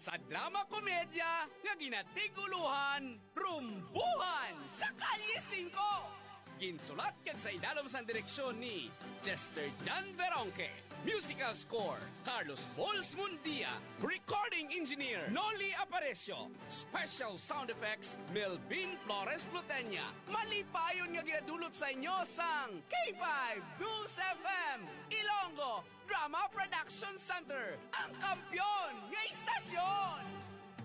Sa drama-komedya nga ginatiguluhan, Rumbuhan sa Kalye 5. Ginsulat kag sa idalom sa direksyon ni Chester Jan Veronque. Musical score, Carlos Bols Mundia. Recording engineer, Noli Aparecio. Special sound effects, Melvin Flores Plutenya. Malipayon nga ginadulot sa inyo sang K5 News FM Ilonggo Drama Production Center, ang kampyon nga istasyon.